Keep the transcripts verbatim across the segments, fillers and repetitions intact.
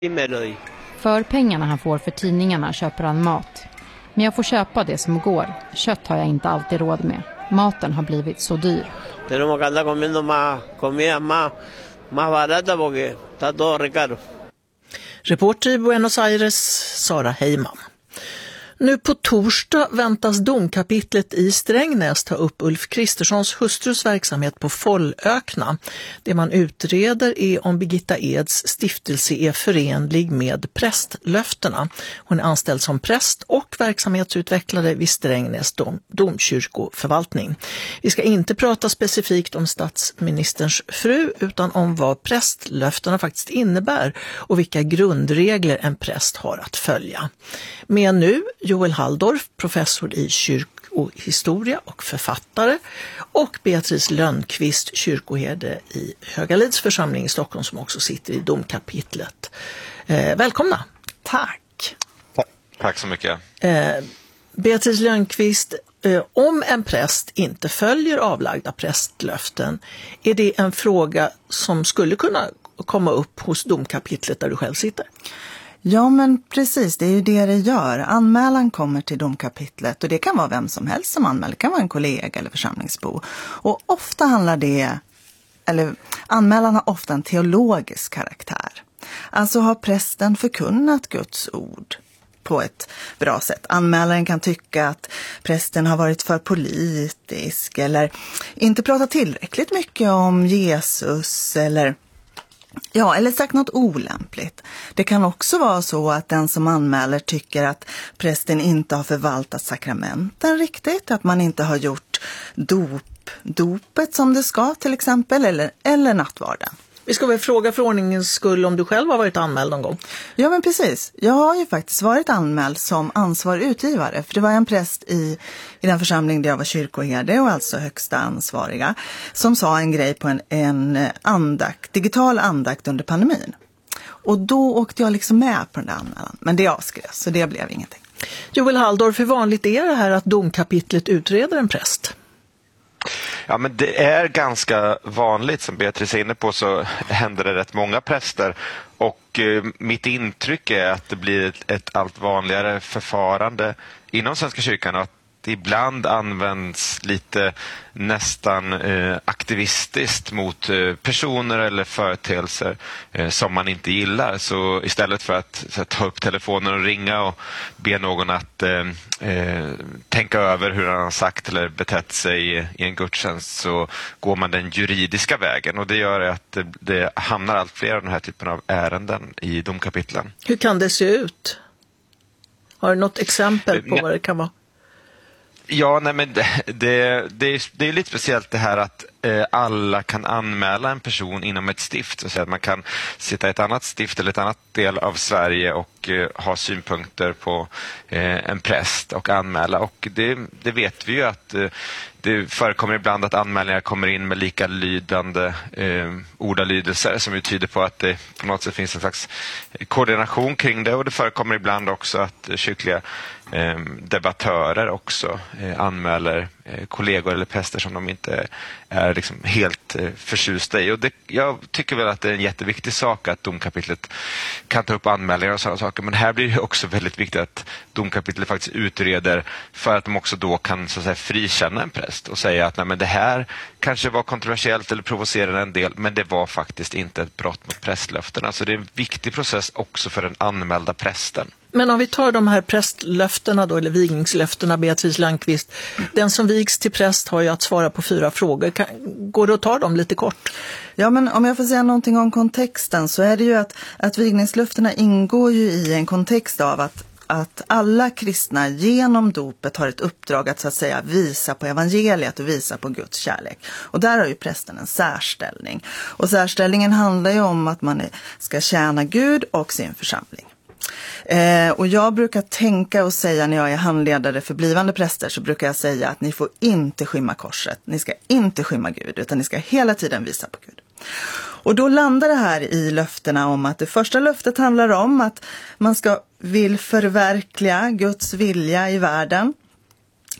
För pengarna han får för tidningarna köper han mat. Men jag får köpa det som går. Kött har jag inte alltid råd med. Maten har blivit så dyr. Tenemos que andar comiendo más comida más más barata porque está todo recaro. Reporter i Buenos Aires, Sara Heyman. Nu på torsdag väntas domkapitlet i Strängnäs ta upp Ulf Kristerssons hustrus verksamhet på Follökna. Det man utreder är om Birgitta Eds stiftelse är förenlig med prästlöftena. Hon är anställd som präst och verksamhetsutvecklare vid Strängnäs dom, domkyrkoförvaltning. Vi ska inte prata specifikt om statsministerns fru utan om vad prästlöftena faktiskt innebär och vilka grundregler en präst har att följa. Med nu Joel Halldorf, professor i kyrkohistoria och författare, och Beatrice Lönnqvist, kyrkoherde i Högalids församling i Stockholm som också sitter i domkapitlet. Eh, välkomna. Tack. Tack. Tack så mycket. Eh, Beatrice Lönnqvist, eh, om en präst inte följer avlagda prästlöften, är det en fråga som skulle kunna komma upp hos domkapitlet där du själv sitter? Ja, men precis, det är ju det det gör. Anmälan kommer till domkapitlet och det kan vara vem som helst som anmäler. Det kan vara en kollega eller församlingsbo. Och ofta handlar det, eller anmälan har ofta en teologisk karaktär. Alltså har prästen förkunnat Guds ord på ett bra sätt. Anmälaren kan tycka att prästen har varit för politisk eller inte pratat tillräckligt mycket om Jesus eller Ja, eller sagt något olämpligt. Det kan också vara så att den som anmäler tycker att prästen inte har förvaltat sakramenten riktigt, att man inte har gjort dop, dopet som det ska till exempel, eller, eller nattvarden. Vi ska väl fråga för ordningens skull om du själv har varit anmäld någon gång. Ja, men precis. Jag har ju faktiskt varit anmäld som ansvarig utgivare. För det var en präst i, i den församling där jag var kyrkoherde och alltså högsta ansvariga som sa en grej på en, en andakt, digital andakt under pandemin. Och då åkte jag liksom med på den där anmälan. Men det avskrevs, så det blev ingenting. Joel Halldorf, hur vanligt är det här att domkapitlet utreder en präst? Ja, men det är ganska vanligt, som Beatrice är inne på så händer det rätt många präster och eh, mitt intryck är att det blir ett, ett allt vanligare förfarande inom Svenska kyrkan och att det ibland används lite nästan eh, aktivistiskt mot eh, personer eller företeelser eh, som man inte gillar. Så istället för att, så att ta upp telefonen och ringa och be någon att eh, eh, tänka över hur han har sagt eller betett sig i, i en gudstjänst så går man den juridiska vägen. Och det gör att det, det hamnar allt fler av den här typen av ärenden i domkapitlen. Hur kan det se ut? Har du något exempel på vad det kan vara? Ja, nej, men det, det, det, är, det är lite speciellt det här att eh, alla kan anmäla en person inom ett stift. Så att man kan sitta i ett annat stift eller ett annat del av Sverige och eh, ha synpunkter på eh, en präst och anmäla. Och det, det vet vi ju att eh, det förekommer ibland att anmälningar kommer in med lika lydande eh, ordalydelser som ju tyder på att det på något sätt finns en slags koordination kring det. Och det förekommer ibland också att eh, kyrkliga eh, debattörer också eh, anmäler eh, kollegor eller präster som de inte är liksom helt eh, förtjusta i. Och det, jag tycker väl att det är en jätteviktig sak att domkapitlet kan ta upp anmälningar och sådana saker. Men här blir det också väldigt viktigt att domkapitlet faktiskt utreder för att de också då kan så att säga frikänna en präst och säga att nej, men det här kanske var kontroversiellt eller provocerande en del, men det var faktiskt inte ett brott mot prästlöftena. Så det är en viktig process också för den anmälda prästen. Men om vi tar de här prästlöftena då, eller vigningslöftena, Beatrice Lönnqvist, den som vigs till präst har ju att svara på fyra frågor. Kan, går det att ta dem lite kort? Ja, men om jag får säga någonting om kontexten så är det ju att, att vigningslöftena ingår ju i en kontext av att att alla kristna genom dopet har ett uppdrag att så att säga visa på evangeliet och visa på Guds kärlek. Och där har ju prästen en särställning. Och särställningen handlar ju om att man ska tjäna Gud och sin församling. Eh, och jag brukar tänka och säga när jag är handledare för blivande präster så brukar jag säga att ni får inte skymma korset. Ni ska inte skymma Gud utan ni ska hela tiden visa på Gud. Och då landar det här i löftena om att det första löftet handlar om att man ska vill förverkliga Guds vilja i världen.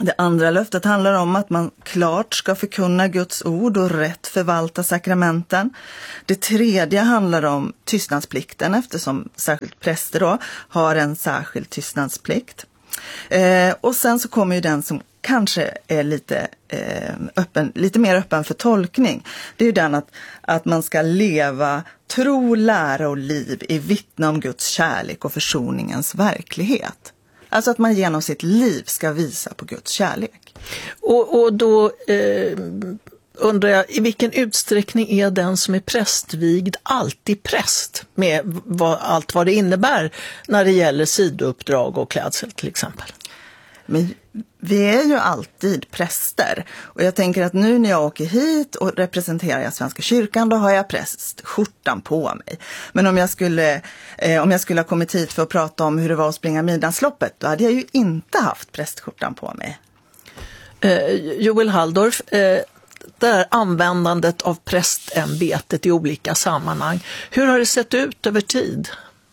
Det andra löftet handlar om att man klart ska förkunna Guds ord och rätt förvalta sakramenten. Det tredje handlar om tystnadsplikten, eftersom särskilt präster då har en särskild tystnadsplikt. Eh, och sen så kommer ju den som kanske är lite, eh, öppen, lite mer öppen för tolkning. Det är ju den att, att man ska leva tro, lära och liv i vittne om Guds kärlek och försoningens verklighet. Alltså att man genom sitt liv ska visa på Guds kärlek. Och, och då eh, undrar jag, i vilken utsträckning är den som är prästvigd alltid präst? Med vad, allt vad det innebär när det gäller sidouppdrag och klädsel till exempel. Men vi är ju alltid präster. Och jag tänker att nu när jag åker hit och representerar jag Svenska kyrkan, då har jag prästskjortan på mig. Men om jag skulle, eh, om jag skulle ha kommit hit för att prata om hur det var att springa midnattsloppet, då hade jag ju inte haft prästskjortan på mig. Eh, Joel Halldorf, eh, det här användandet av prästämbetet i olika sammanhang, hur har det sett ut över tid?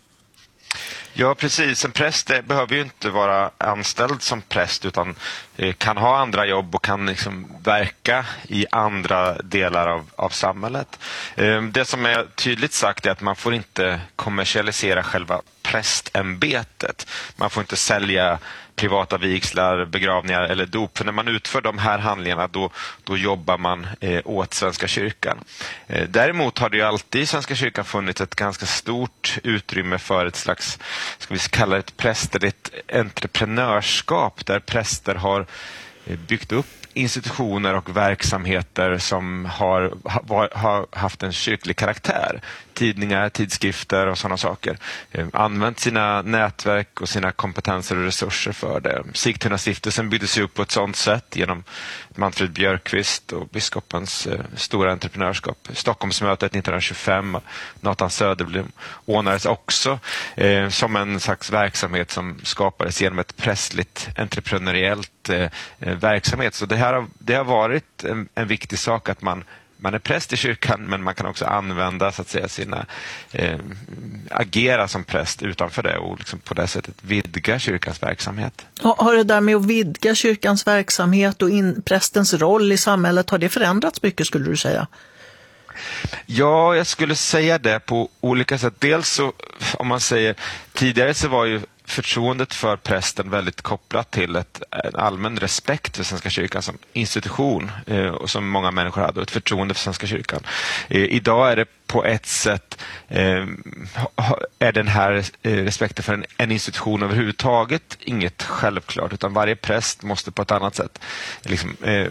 Ja, precis. En präst behöver ju inte vara anställd som präst utan kan ha andra jobb och kan liksom verka i andra delar av, av samhället. Det som är tydligt sagt är att man får inte kommersialisera själva prästämbetet. Man får inte sälja privata vigslar, begravningar eller dop. För när man utför de här handlingarna då, då jobbar man eh, åt Svenska kyrkan. Eh, däremot har det ju alltid i Svenska kyrkan funnits ett ganska stort utrymme för ett slags, ska vi kalla det ett prästerligt entreprenörskap där präster har eh, byggt upp institutioner och verksamheter som har, har, har haft en kyrklig karaktär. Tidningar, tidskrifter och sådana saker. Eh, använt sina nätverk och sina kompetenser och resurser för det. Sigtuna-stiftelsen byggdes upp på ett sådant sätt genom Manfred Björkqvist och biskopens eh, stora entreprenörskap. Stockholmsmötet nittonhundratjugofem, Nathan Söderblom ordnades också eh, som en slags verksamhet som skapades genom ett prästligt entreprenöriellt eh, verksamhet. Så det här har, det har varit en, en viktig sak att man Man är präst i kyrkan, men man kan också använda så att säga sina eh, agera som präst utanför det och liksom på det sättet vidga kyrkans verksamhet. Har det där med att vidga kyrkans verksamhet och in, prästens roll i samhället, har det förändrats mycket skulle du säga? Ja, jag skulle säga det på olika sätt. Dels så, om man säger, tidigare så var ju förtroendet för prästen väldigt kopplat till ett, en allmän respekt för Svenska kyrkan som institution eh, och som många människor hade, och ett förtroende för Svenska kyrkan. Eh, idag är det på ett sätt eh, är den här eh, respekten för en, en institution överhuvudtaget inget självklart, utan varje präst måste på ett annat sätt liksom, eh,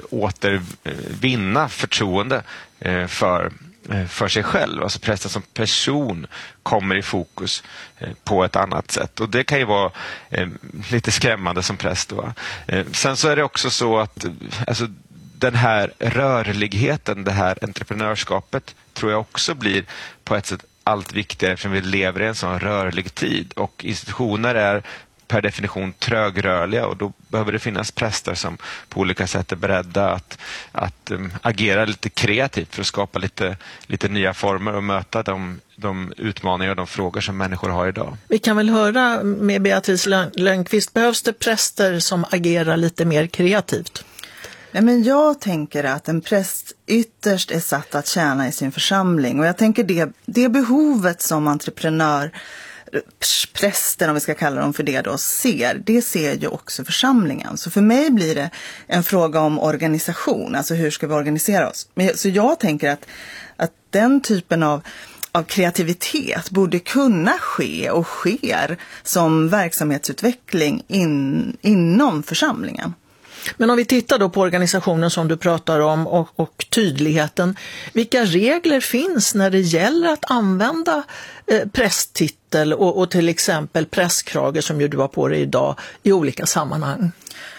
återvinna förtroende eh, för för sig själv. Alltså prästen som person kommer i fokus eh, på ett annat sätt. Och det kan ju vara eh, lite skrämmande som präst då. Eh, sen så är det också så att alltså, den här rörligheten, det här entreprenörskapet tror jag också blir på ett sätt allt viktigare eftersom vi lever i en sån rörlig tid. Och institutioner är per definition trögrörliga och då behöver det finnas präster som på olika sätt är beredda att, att um, agera lite kreativt för att skapa lite, lite nya former och möta de, de utmaningar och de frågor som människor har idag. Vi kan väl höra med Beatrice Lönnqvist, behövs det präster som agerar lite mer kreativt? Nej, men jag tänker att en präst ytterst är satt att tjäna i sin församling och jag tänker det, det behovet som entreprenör prästen, om vi ska kalla dem för det då, ser, det ser ju också församlingen. Så för mig blir det en fråga om organisation, alltså hur ska vi organisera oss. Men, så jag tänker att, att den typen av, av kreativitet borde kunna ske och sker som verksamhetsutveckling in, inom församlingen. Men om vi tittar då på organisationen som du pratar om och, och tydligheten, vilka regler finns när det gäller att använda eh, prästtitel och, och till exempel prästkrage som ju du har på dig idag i olika sammanhang?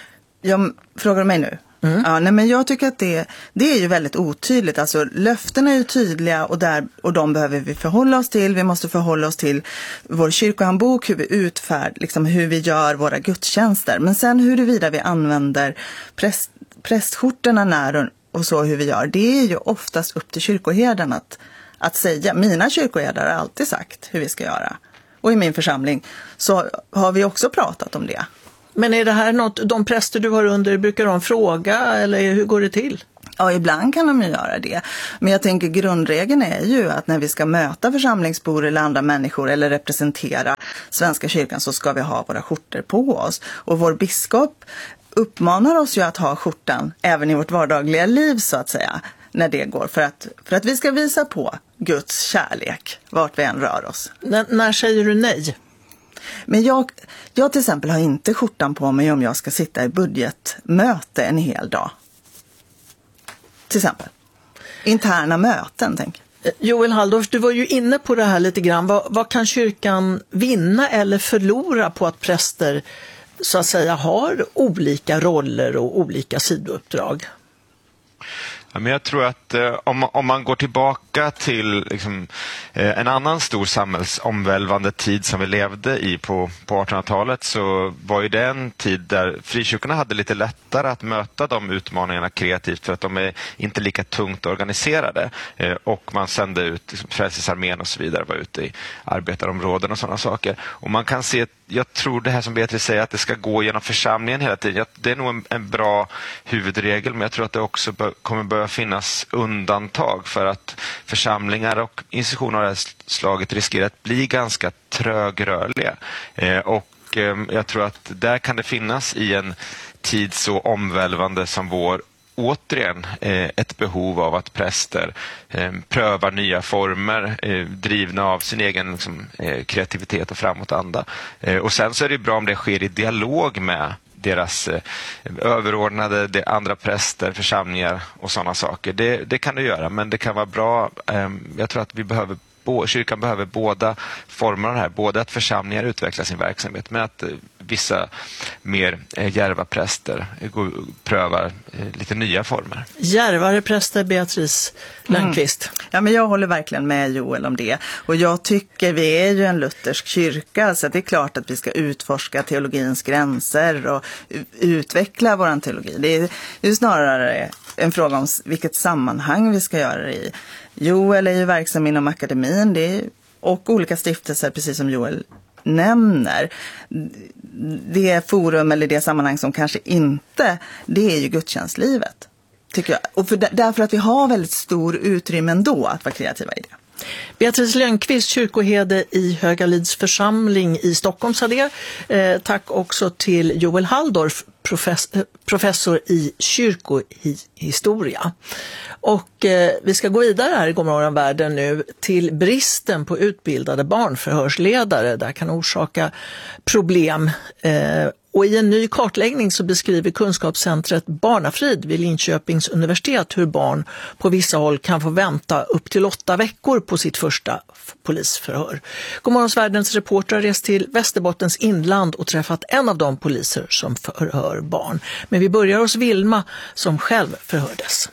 Jag frågar mig nu. Mm. Ja, nej, men jag tycker att det, det är ju väldigt otydligt. Alltså löftena är ju tydliga och, där, och de behöver vi förhålla oss till. Vi måste förhålla oss till vår kyrkohandbok, hur vi utfärd, liksom hur vi gör våra gudstjänster. Men sen huruvida vi använder präst, prästskjortorna när och så hur vi gör, det är ju oftast upp till kyrkoherden att, att säga. Mina kyrkoherdar har alltid sagt hur vi ska göra. Och i min församling så har vi också pratat om det. Men är det här något, de präster du har under, brukar de fråga eller hur går det till? Ja, ibland kan de ju göra det. Men jag tänker grundregeln är ju att när vi ska möta församlingsbor eller andra människor eller representera Svenska kyrkan så ska vi ha våra skjortor på oss. Och vår biskop uppmanar oss ju att ha skjortan även i vårt vardagliga liv så att säga. När det går, för att, för att vi ska visa på Guds kärlek vart vi än rör oss. N- när säger du nej? Men jag, jag till exempel har inte skjortan på mig om jag ska sitta i budgetmöte en hel dag. Till exempel. Interna möten, tänk. Joel Halldorf, du var ju inne på det här lite grann. Vad, vad kan kyrkan vinna eller förlora på att präster så att säga har olika roller och olika sidouppdrag? Ja, men jag tror att eh, om, om man går tillbaka till liksom, eh, en annan stor samhällsomvälvande tid som vi levde i på, på artonhundratalet så var ju det en tid där frikyrkorna hade lite lättare att möta de utmaningarna kreativt för att de är inte lika tungt organiserade eh, och man sände ut liksom, Frälsningsarmén och så vidare, var ute i arbetarområden och sådana saker. Och man kan se, jag tror det här som Beatrice säger att det ska gå genom församlingen hela tiden. Det är nog en, en bra huvudregel, men jag tror att det också bör, kommer börja finnas undantag för att församlingar och institutioner av det här slaget riskerar att bli ganska trögrörliga. Eh, och eh, jag tror att där kan det finnas i en tid så omvälvande som vår återigen eh, ett behov av att präster eh, prövar nya former eh, drivna av sin egen liksom, eh, kreativitet och framåtanda. Eh, och sen så är det bra om det sker i dialog med deras eh, överordnade, de andra präster, församlingar och sådana saker. Det, det kan det göra, men det kan vara bra. Eh, jag tror att vi behöver kyrkan behöver båda former av det här. Både att församlingar utvecklar sin verksamhet men att eh, vissa mer eh, djärva präster eh, går, prövar eh, lite nya former. Djärvare präster, Beatrice Lönnqvist. Mm. Ja, men jag håller verkligen med Joel om det. Och jag tycker vi är ju en luthersk kyrka så det är klart att vi ska utforska teologins gränser och utveckla vår teologi. Det är ju snarare en fråga om vilket sammanhang vi ska göra det i. Joel är ju verksam inom akademin det är, och olika stiftelser, precis som Joel nämner. Det forum eller det sammanhang som kanske inte, det är ju gudstjänstlivet, tycker jag. Och för, därför att vi har väldigt stor utrymme ändå att vara kreativa i det. Beatrice Lönnqvist, kyrkoherde i Högalids församling i Stockholm, sa det. Eh, tack också till Joel Halldorf, profess- professor i kyrkohistoria. Och eh, vi ska gå vidare här i Godmorgon världen nu till bristen på utbildade barnförhörsledare. Där kan orsaka problem. Eh, Och i en ny kartläggning så beskriver kunskapscentret Barnafrid vid Linköpings universitet hur barn på vissa håll kan få vänta upp till åtta veckor på sitt första polisförhör. Godmorgonsvärldens reporter har rest till Västerbottens inland och träffat en av de poliser som förhör barn. Men vi börjar hos Vilma som själv förhördes.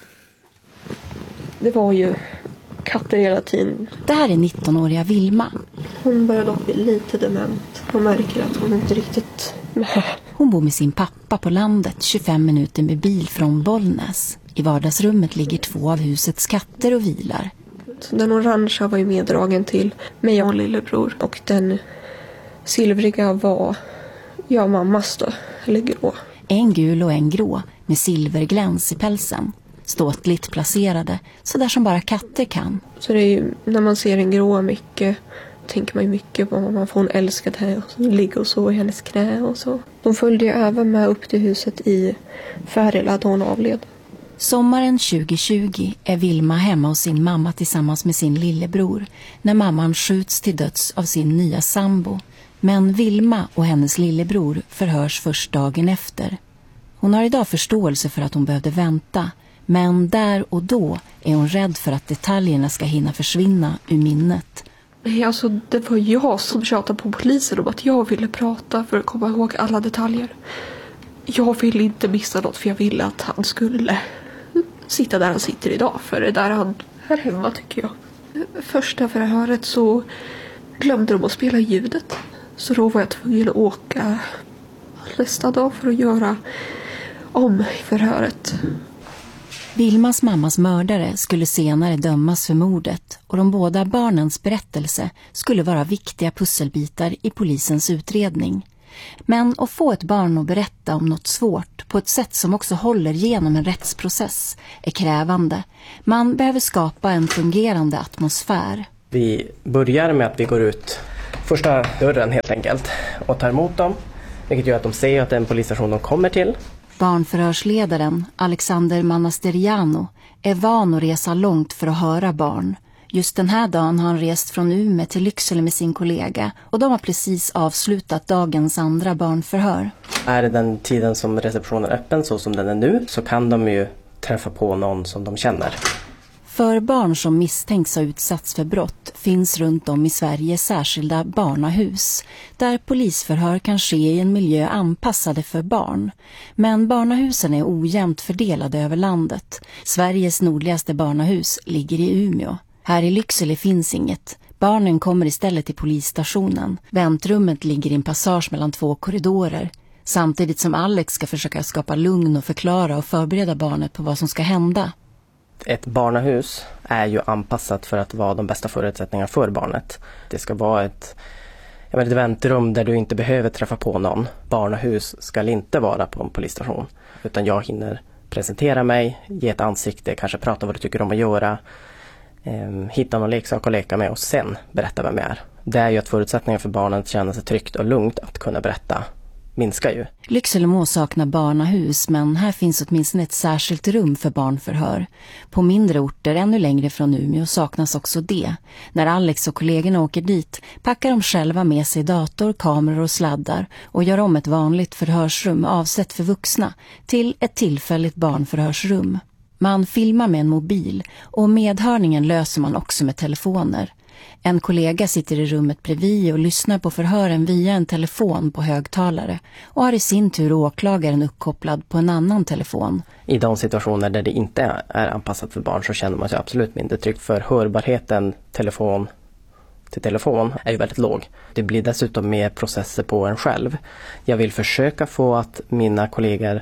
Det var ju katter hela tiden. Det här är nittonåriga Vilma. Hon börjar dock bli lite dement. Man märker att hon inte riktigt... Hon bor med sin pappa på landet tjugofem minuter med bil från Bollnäs. I vardagsrummet ligger två av husets katter och vilar. Den orangea var ju meddragen till mig och lillebror. Och den silvriga var jag mammas då, eller grå. En gul och en grå med silvergläns i pälsen. Ståtligt placerade, så där som bara katter kan. Så det är ju, när man ser en grå mycket, tänker man ju mycket på vad man får. Hon älskade henne och ligga och så i hennes knä och så. De följde ju även med upp till huset i Färila då hon avled. Sommaren tjugo tjugo är Vilma hemma hos sin mamma tillsammans med sin lillebror när mamman skjuts till döds av sin nya sambo. Men Vilma och hennes lillebror förhörs först dagen efter. Hon har idag förståelse för att hon behövde vänta. Men där och då är hon rädd för att detaljerna ska hinna försvinna ur minnet. Nej, alltså det var jag som tjatade på polisen om att jag ville prata för att komma ihåg alla detaljer. Jag ville inte missa något för jag ville att han skulle sitta där han sitter idag. För det där han här hemma tycker jag. Första förhöret så glömde de att spela ljudet. Så då var jag tvungen att åka nästa dag för att göra om förhöret. Vilmas mammas mördare skulle senare dömas för mordet och de båda barnens berättelse skulle vara viktiga pusselbitar i polisens utredning. Men att få ett barn att berätta om något svårt på ett sätt som också håller genom en rättsprocess är krävande. Man behöver skapa en fungerande atmosfär. Vi börjar med att vi går ut första dörren helt enkelt och tar emot dem. Vilket gör att de ser att det är en polisstation de kommer till. Barnförhörsledaren Alexander Manasteriano är van att resa långt för att höra barn. Just den här dagen har han rest från Umeå till Lycksele med sin kollega och de har precis avslutat dagens andra barnförhör. Är det den tiden som receptionen är öppen så som den är nu så kan de ju träffa på någon som de känner. För barn som misstänks ha utsatts för brott finns runt om i Sverige särskilda barnahus där polisförhör kan ske i en miljö anpassade för barn. Men barnahusen är ojämnt fördelade över landet. Sveriges nordligaste barnahus ligger i Umeå. Här i Lycksele finns inget. Barnen kommer istället till polisstationen. Väntrummet ligger i en passage mellan två korridorer. Samtidigt som Alex ska försöka skapa lugn och förklara och förbereda barnet på vad som ska hända. Ett barnahus är ju anpassat för att vara de bästa förutsättningarna för barnet. Det ska vara ett, jag menar, ett väntrum där du inte behöver träffa på någon. Barnahus ska inte vara på en polisstation. Utan jag hinner presentera mig, ge ett ansikte, kanske prata vad du tycker om att göra. Eh, hitta någon leksak att leka med och sen berätta vem jag är. Det är ju att förutsättningar för barnen att känna sig tryggt och lugnt att kunna berätta minskar ju. Lycksele må saknar barnahus, men här finns åtminstone ett särskilt rum för barnförhör. På mindre orter ännu längre från Umeå saknas också det. När Alex och kollegorna åker dit packar de själva med sig dator, kameror och sladdar och gör om ett vanligt förhörsrum avsett för vuxna till ett tillfälligt barnförhörsrum. Man filmar med en mobil och medhörningen löser man också med telefoner. En kollega sitter i rummet bredvid och lyssnar på förhören via en telefon på högtalare och har i sin tur åklagaren uppkopplad på en annan telefon. I de situationer där det inte är anpassat för barn så känner man sig absolut mindre tryggt, för hörbarheten telefon till telefon är ju väldigt låg. Det blir dessutom mer processer på en själv. Jag vill försöka få att mina kollegor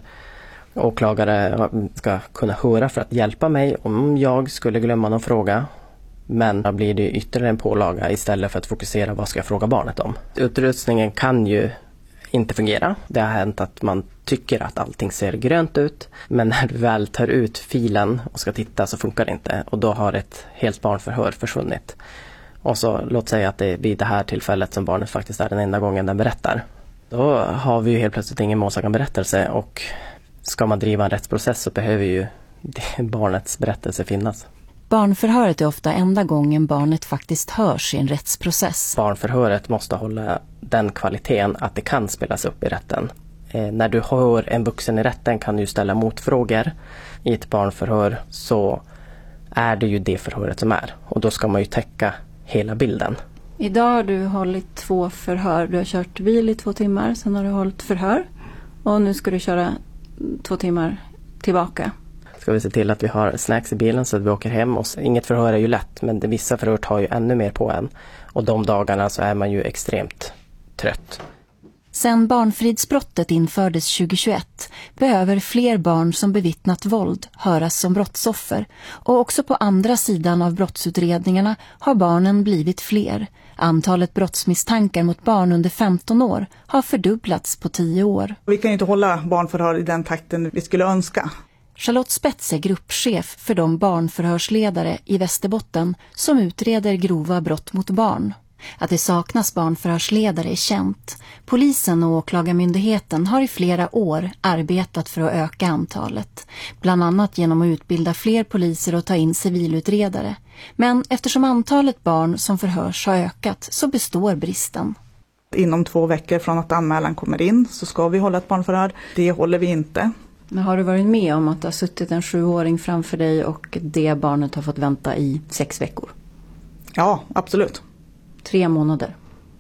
åklagare ska kunna höra för att hjälpa mig om jag skulle glömma någon fråga. Men då blir det ytterligare en pålaga istället för att fokusera vad ska jag fråga barnet om. Utrustningen kan ju inte fungera. Det har hänt att man tycker att allting ser grönt ut. Men när du väl tar ut filen och ska titta så funkar det inte. Och då har ett helt barnförhör försvunnit. Och så låt säga att det är vid det här tillfället som barnet faktiskt är den enda gången den berättar. Då har vi ju helt plötsligt ingen målsägandeberättelse, och ska man driva en rättsprocess så behöver ju barnets berättelse finnas. Barnförhöret är ofta enda gången barnet faktiskt hörs i en rättsprocess. Barnförhöret måste hålla den kvaliteten att det kan spelas upp i rätten. Eh, när du hör en vuxen i rätten kan du ställa motfrågor. I ett barnförhör så är det ju det förhöret som är. Och då ska man ju täcka hela bilden. Idag har du hållit två förhör. Du har kört bil i två timmar, sen har du hållit förhör. Och nu ska du köra två timmar tillbaka. Ska vi se till att vi har snacks i bilen så att vi åker hem. Och inget förhör är ju lätt, men det, vissa förhör tar ju ännu mer på en. Och de dagarna så är man ju extremt trött. Sen barnfridsbrottet infördes tjugohundratjugoett behöver fler barn som bevittnat våld höras som brottsoffer. Och också på andra sidan av brottsutredningarna har barnen blivit fler. Antalet brottsmisstankar mot barn under femton år har fördubblats på tio år. Vi kan ju inte hålla barnförhör i den takten vi skulle önska. Charlotte Spets är gruppchef för de barnförhörsledare i Västerbotten som utreder grova brott mot barn. Att det saknas barnförhörsledare är känt. Polisen och åklagarmyndigheten har i flera år arbetat för att öka antalet. Bland annat genom att utbilda fler poliser och ta in civilutredare. Men eftersom antalet barn som förhörs har ökat så består bristen. Inom två veckor från att anmälan kommer in så ska vi hålla ett barnförhör. Det håller vi inte. Men har du varit med om att det har suttit en sjuåring framför dig och det barnet har fått vänta i sex veckor? Ja, absolut. Tre månader.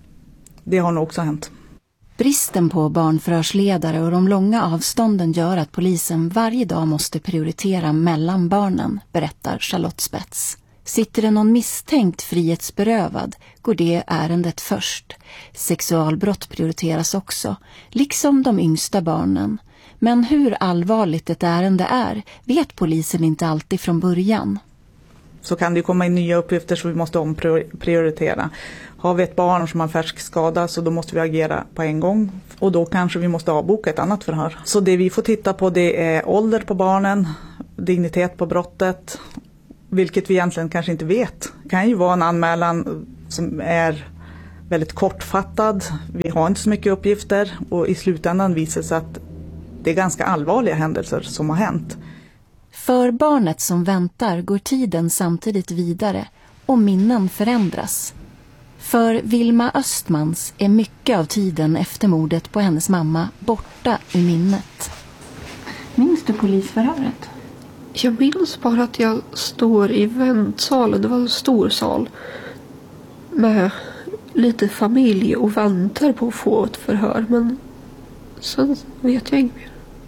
Det har nog också hänt. Bristen på barnförhörsledare och de långa avstånden gör att polisen varje dag måste prioritera mellan barnen, berättar Charlotte Spets. Sitter det någon misstänkt frihetsberövad går det ärendet först. Sexualbrott prioriteras också, liksom de yngsta barnen. Men hur allvarligt ett ärende är vet polisen inte alltid från början. så kan det komma in nya uppgifter så vi måste omprioritera. Har vi ett barn som har färsk skada så då måste vi agera på en gång och då kanske vi måste avboka ett annat förhör. Så det vi får titta på det är ålder på barnen, dignitet på brottet, vilket vi egentligen kanske inte vet. Det kan ju vara en anmälan som är väldigt kortfattad, vi har inte så mycket uppgifter och i slutändan visar sig att det är ganska allvarliga händelser som har hänt. För barnet som väntar går tiden samtidigt vidare och minnen förändras. För Vilma Östmans är mycket av tiden efter mordet på hennes mamma borta ur minnet. Minns du polisförhöret? Jag minns bara att jag står i väntsalen. Det var en stor sal med lite familj och väntar på att få ett förhör. Men sen vet jag inget mer.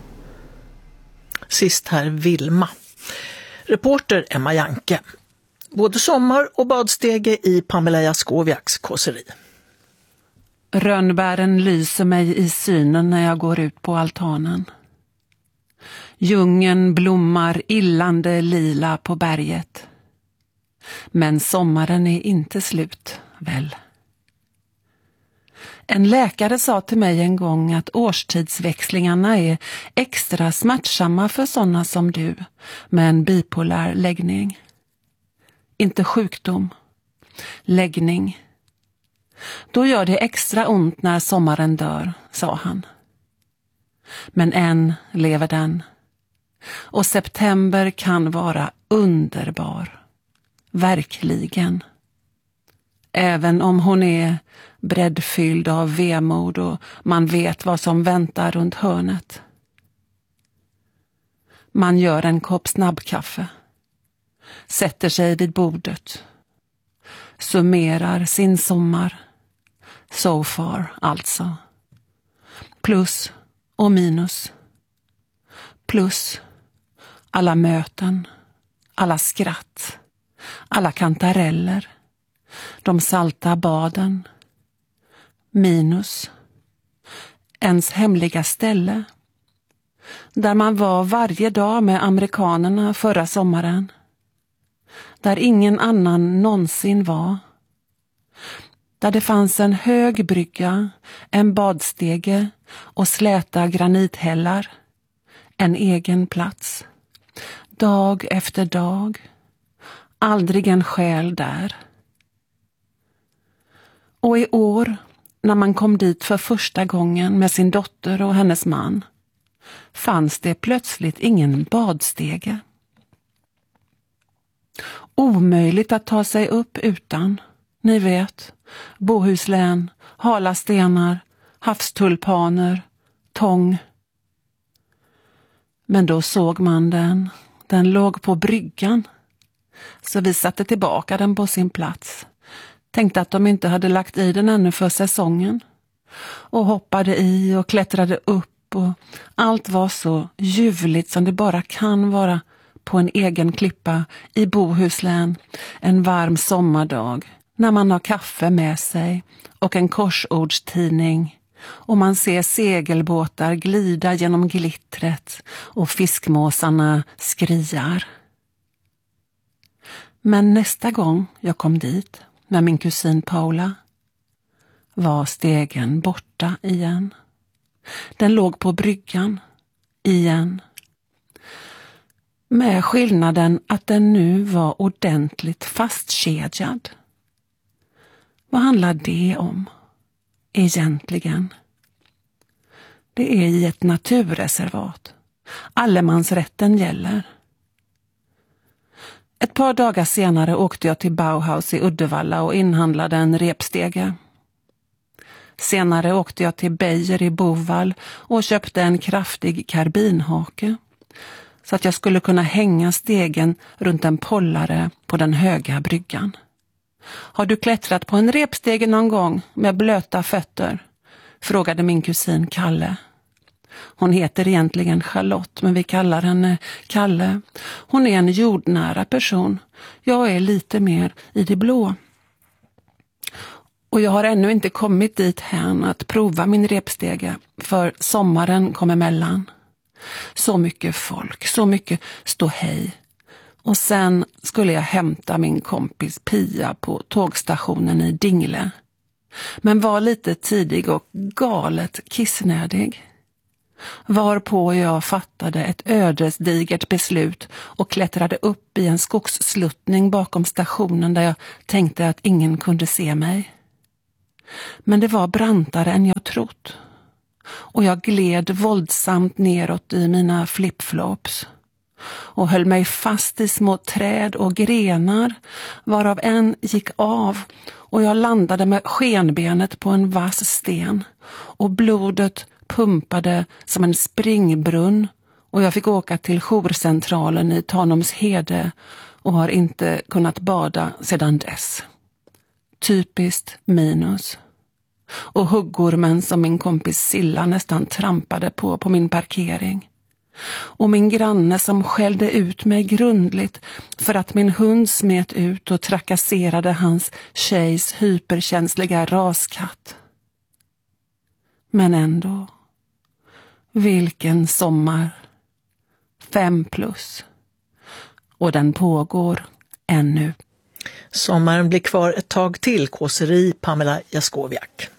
Sist här Vilma. Reporter Emma Janke. Både sommar och badstege i Pamela Jaskowiaks kåseri. Rönnbären lyser mig i synen när jag går ut på altanen. Djungeln blommar illande lila på berget. Men sommaren är inte slut, väl? En läkare sa till mig en gång att årstidsväxlingarna är extra smärtsamma för sådana som du med en bipolär läggning. Inte sjukdom, läggning. Då gör det extra ont när sommaren dör, sa han. Men än lever den. Och september kan vara underbar. Verkligen. Även om hon är breddfylld av vemod och man vet vad som väntar runt hörnet. Man gör en kopp snabbkaffe. Sätter sig vid bordet. Summerar sin sommar. So far, alltså. Plus och minus. Plus alla möten. Alla skratt. Alla kantareller. De salta baden. Minus. Ens hemliga ställe. Där man var varje dag med amerikanerna förra sommaren. Där ingen annan någonsin var. Där det fanns en hög brygga, en badstege och släta granithällar. En egen plats. Dag efter dag. Aldrig en själ där. Och i år, när man kom dit för första gången med sin dotter och hennes man, fanns det plötsligt ingen badstege. Omöjligt att ta sig upp utan, ni vet, Bohuslän, hala stenar, havstulpaner, tång. Men då såg man den, den låg på bryggan, så vi satte tillbaka den på sin plats. Tänkte att de inte hade lagt i den ännu för säsongen. Och hoppade i och klättrade upp och allt var så ljuvligt som det bara kan vara på en egen klippa i Bohuslän en varm sommardag när man har kaffe med sig och en korsordstidning och man ser segelbåtar glida genom glittret och fiskmåsarna skriar. Men nästa gång jag kom dit med min kusin Paula var stegen borta igen. Den låg på bryggan igen. Med skillnaden att den nu var ordentligt fastkedjad. Vad handlar det om egentligen? Det är i ett naturreservat. Allemansrätten gäller. Ett par dagar senare åkte jag till Bauhaus i Uddevalla och inhandlade en repstege. Senare åkte jag till Beijer i Bovall och köpte en kraftig karbinhake så att jag skulle kunna hänga stegen runt en pollare på den höga bryggan. Har du klättrat på en repstege någon gång med blöta fötter? Frågade min kusin Kalle. Hon heter egentligen Charlotte, men vi kallar henne Kalle. Hon är en jordnära person. Jag är lite mer i det blå. Och jag har ännu inte kommit dit hän att prova min repstege, för sommaren kom emellan. Så mycket folk, så mycket ståhej. Och sen skulle jag hämta min kompis Pia på tågstationen i Dingle. Men var lite tidig och galet kissnödig. Varpå jag fattade ett ödesdigert beslut och klättrade upp i en skogssluttning bakom stationen där jag tänkte att ingen kunde se mig. Men det var brantare än jag trott. Och jag gled våldsamt neråt i mina flipflops och höll mig fast i små träd och grenar, varav en gick av, och jag landade med skenbenet på en vass sten och blodet pumpade som en springbrunn, och jag fick åka till jourcentralen i Tanumshede och har inte kunnat bada sedan dess. Typiskt minus. Och huggormen som min kompis Silla nästan trampade på på min parkering. Och min granne som skällde ut mig grundligt för att min hund smet ut och trakasserade hans tjejs hyperkänsliga raskatt. Men ändå, vilken sommar. Fem plus. Och den pågår ännu. Sommaren blir kvar ett tag till, kåseri Pamela Jaskowiak.